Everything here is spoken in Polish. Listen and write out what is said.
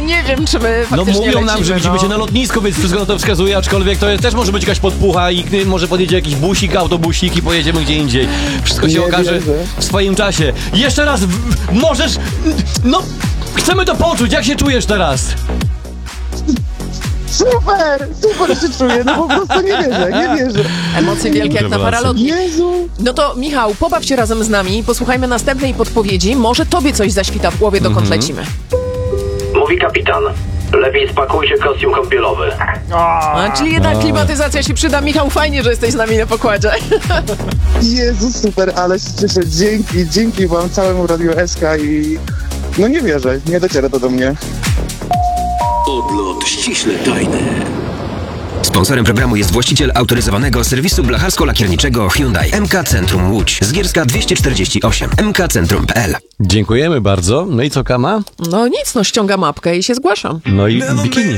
nie wiem, czy my No faktycznie mówią nam, lecimy, że widzimy się na lotnisku, więc wszystko na to wskazuje, aczkolwiek to też może być jakaś podpucha i może podjedzie jakiś busik, autobusik i pojedziemy gdzie indziej. Wszystko się Nie okaże wierzę. w swoim czasie. Jeszcze raz, możesz... No, chcemy to poczuć, jak się czujesz teraz? Super się czuję, no po prostu nie wierzę. Emocje wielkie jak na Rewelacja. paralotni. Jezu. No to Michał, pobaw się razem z nami, posłuchajmy następnej podpowiedzi, może tobie coś zaświta w głowie, dokąd lecimy. Mówi kapitan. Lepiej spakuj się kostium kąpielowy. A, czyli jednak klimatyzacja się przyda. Michał, fajnie, że jesteś z nami na pokładzie. Jezu, super, ale się cieszę. Dzięki wam, całemu Radio SK i... No nie wierzę, nie dociera to do mnie. Odlot ściśle tajny. Sponsorem programu jest właściciel autoryzowanego serwisu blacharsko-lakierniczego Hyundai MK Centrum Łódź. Zgierska 248. mkcentrum.pl. Dziękujemy bardzo. No i co, Kama? No nic, ściągam mapkę i się zgłaszam. No i bikini.